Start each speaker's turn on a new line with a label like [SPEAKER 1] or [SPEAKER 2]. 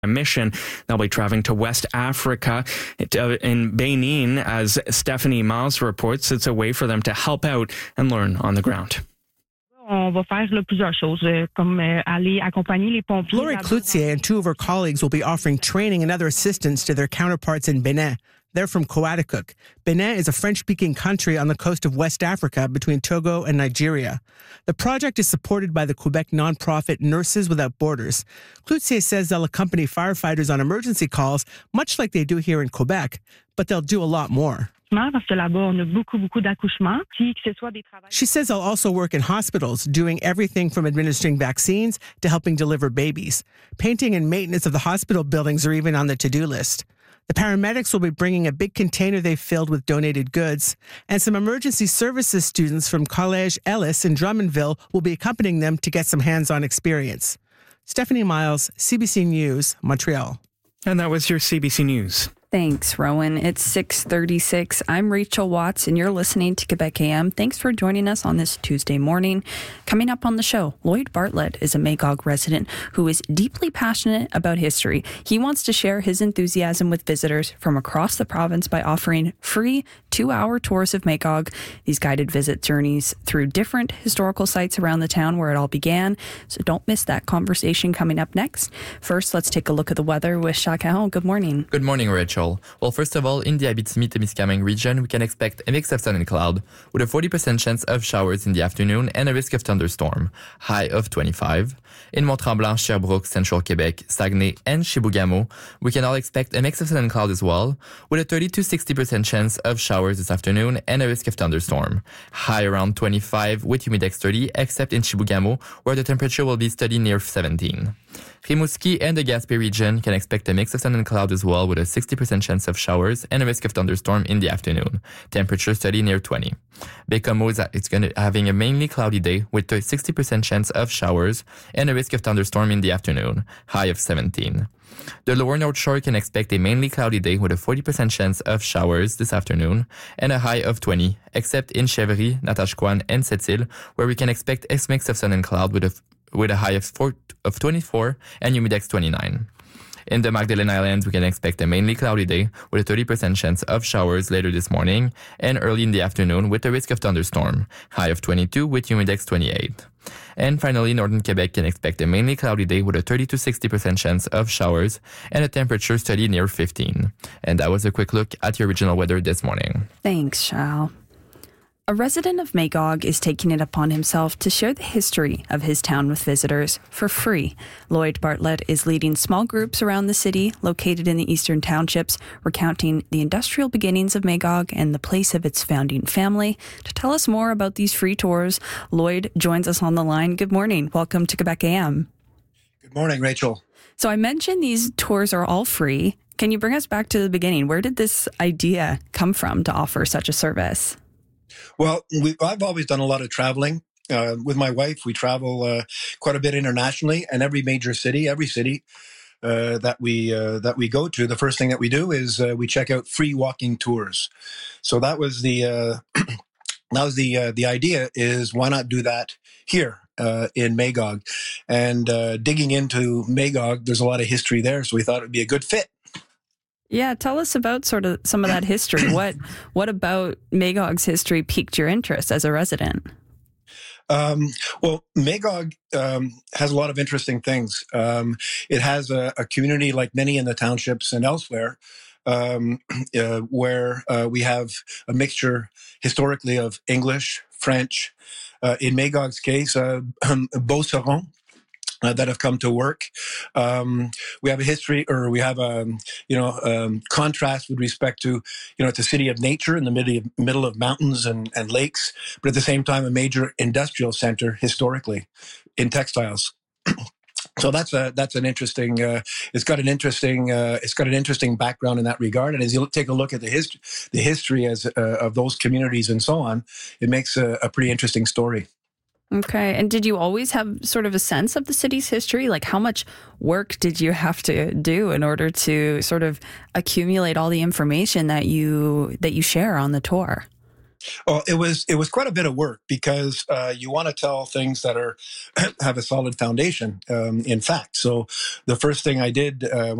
[SPEAKER 1] a mission. They'll be traveling to West Africa in Benin. As Stephanie Miles reports, it's a way for them to help out and learn on the ground.
[SPEAKER 2] On va faire plusieurs choses, comme aller accompagner les pompiers.
[SPEAKER 3] Laurie Cloutier and two of her colleagues will be offering training and other assistance to their counterparts in Benin. They're from Coaticook. Benin is a French-speaking country on the coast of West Africa between Togo and Nigeria. The project is supported by the Quebec nonprofit Nurses Without Borders. Cloutier says they'll accompany firefighters on emergency calls, much like they do here in Quebec, but they'll do a lot more.
[SPEAKER 2] Parce que là-bas, on a beaucoup d'accouchements. Que ce soit des travailleurs.
[SPEAKER 3] She says they'll also work in hospitals, doing everything from administering vaccines to helping deliver babies. Painting and maintenance of the hospital buildings are even on the to-do list. The paramedics will be bringing a big container they've filled with donated goods, and some emergency services students from Collège Ellis in Drummondville will be accompanying them to get some hands-on experience. Stephanie Miles, CBC News, Montreal.
[SPEAKER 1] And that was your CBC News.
[SPEAKER 4] Thanks, Rowan. It's 6:36. I'm Rachel Watts, and you're listening to Quebec AM. Thanks for joining us on this Tuesday morning. Coming up on the show, Lloyd Bartlett is a Magog resident who is deeply passionate about history. He wants to share his enthusiasm with visitors from across the province by offering free 2-hour tours of Magog. These guided visit journeys through different historical sites around the town where it all began. So don't miss that conversation coming up next. First, let's take a look at the weather with Jacques Caron. Good morning.
[SPEAKER 5] Good morning, Rachel. Well, first of all, in the Abitibi-Témiscamingue region, we can expect a mix of sun and cloud, with a 40% chance of showers in the afternoon and a risk of thunderstorm, high of 25. In Mont-Tremblant, Sherbrooke, Central Quebec, Saguenay, and Chibougamau, we can all expect a mix of sun and cloud as well, with a 30 to 60% chance of showers this afternoon and a risk of thunderstorm, high around 25 with humidex 30, except in Chibougamau, where the temperature will be steady near 17. Rimouski and the Gaspé region can expect a mix of sun and cloud as well, with a 60% chance of showers and a risk of thunderstorm in the afternoon. Temperature steady near 20. Bécomo is having a mainly cloudy day with a 60% chance of showers and a risk of thunderstorm in the afternoon. High of 17. The lower North Shore can expect a mainly cloudy day with a 40% chance of showers this afternoon and a high of 20, except in Chèvreys, Natashquan, and Sept-Îles, where we can expect a mix of sun and cloud with a high of 24 and humidex 29. In the Magdalen Islands, we can expect a mainly cloudy day with a 30% chance of showers later this morning and early in the afternoon with a risk of thunderstorm, high of 22 with humidex 28. And finally, Northern Quebec can expect a mainly cloudy day with a 30 to 60% chance of showers and a temperature steady near 15. And that was a quick look at your regional weather this morning.
[SPEAKER 4] Thanks, Charles. A resident of Magog is taking it upon himself to share the history of his town with visitors for free. Lloyd Bartlett is leading small groups around the city located in the eastern townships, recounting the industrial beginnings of Magog and the place of its founding family. To tell us more about these free tours, Lloyd joins us on the line. Good morning. Welcome to Quebec AM.
[SPEAKER 6] Good morning, Rachel.
[SPEAKER 4] So I mentioned these tours are all free. Can you bring us back to the beginning? Where did this idea come from to offer such a service?
[SPEAKER 6] Well, I've always done a lot of traveling. With my wife, we travel quite a bit internationally, and every major city, every city that we go to, the first thing that we do is we check out free walking tours. So that was the idea is why not do that here in Magog? And digging into Magog, there's a lot of history there, so we thought it would be a good fit.
[SPEAKER 4] Yeah, tell us about sort of some of that history. What about Magog's history piqued your interest as a resident?
[SPEAKER 6] Well, Magog has a lot of interesting things. It has a community like many in the townships and elsewhere where we have a mixture historically of English, French. In Magog's case, Beauceron. That have come to work. We have a history, or we have a contrast with respect to it's a city of nature in the middle of mountains and lakes, but at the same time a major industrial center historically in textiles. So that's an interesting. It's got an interesting background in that regard. And as you take a look at the history of those communities and so on, it makes a pretty interesting story.
[SPEAKER 4] Okay. And did you always have sort of a sense of the city's history? Like, how much work did you have to do in order to sort of accumulate all the information that you share on the tour?
[SPEAKER 6] Well, it was quite a bit of work because you want to tell things that are have a solid foundation in fact. So the first thing I did